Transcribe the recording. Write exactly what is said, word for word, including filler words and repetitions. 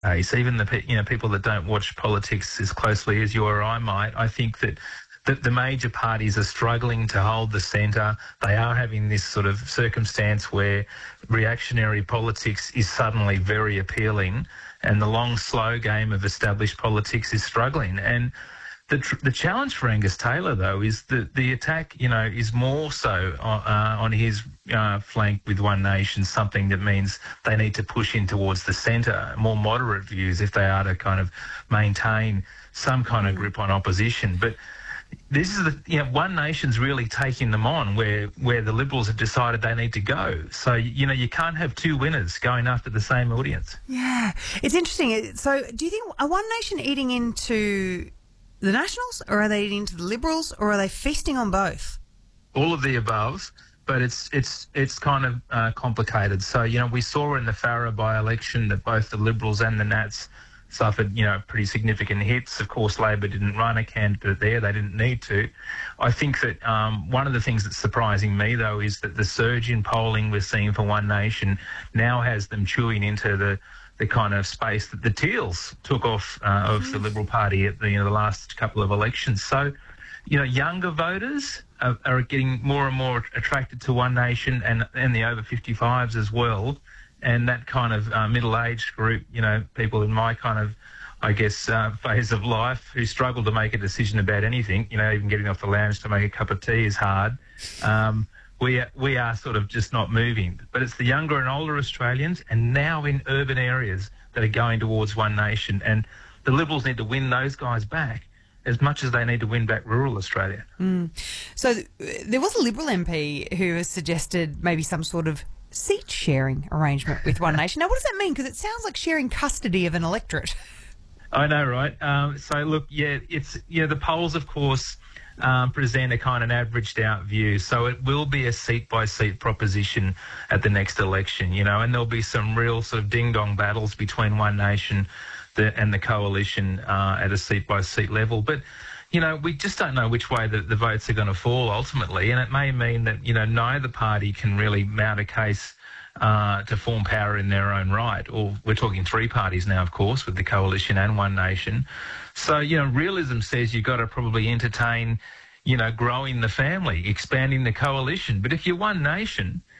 case, even the pe- you know people that don't watch politics as closely as you or I might, I think that that the major parties are struggling to hold the centre. They are having this sort of circumstance where reactionary politics is suddenly very appealing, and the long, slow game of established politics is struggling. And the tr- the challenge for Angus Taylor, though, is that the attack, you know, is more so on, uh, on his uh, flank with One Nation, something that means they need to push in towards the centre, more moderate views if they are to kind of maintain some kind of grip on opposition. But this is the, you know, One Nation's really taking them on where, where the Liberals have decided they need to go. So, you know, you can't have two winners going after the same audience. Yeah, it's interesting. So do you think, are One Nation eating into the Nationals, or are they eating into the Liberals, or are they feasting on both? All of the above, but it's it's it's kind of uh, complicated. So, you know, we saw in the Farrer by-election that both the Liberals and the Nats suffered, you know, pretty significant hits. Of course, Labor didn't run a candidate there. They didn't need to. I think that um, one of the things that's surprising me, though, is that the surge in polling we're seeing for One Nation now has them chewing into the the kind of space that the Teals took off uh, of the Liberal Party at the, you know, the last couple of elections. So, you know, younger voters are, are getting more and more attracted to One Nation, and, and the over fifty-fives as well. And that kind of uh, middle-aged group, you know, people in my kind of, I guess, uh, phase of life who struggle to make a decision about anything, you know, even getting off the lounge to make a cup of tea is hard. Um, we, are, we are sort of just not moving. But it's the younger and older Australians, and now in urban areas, that are going towards One Nation. And the Liberals need to win those guys back as much as they need to win back rural Australia. Mm. So th- there was a Liberal M P who has suggested maybe some sort of seat sharing arrangement with One Nation. Now, what does that mean? Because it sounds like sharing custody of an electorate. I know, right? Um, so, look, yeah, it's, you know, the polls, of course, um, present a kind of averaged out view. So it will be a seat-by-seat proposition at the next election, you know, and there'll be some real sort of ding-dong battles between One Nation the, and the coalition uh, at a seat-by-seat level. But, you know, we just don't know which way the, the votes are going to fall ultimately, and it may mean that, you know, neither party can really mount a case uh, to form power in their own right. Or we're talking three parties now, of course, with the coalition and One Nation. So, you know, realism says you've got to probably entertain, you know, growing the family, expanding the coalition. But if you're One Nation,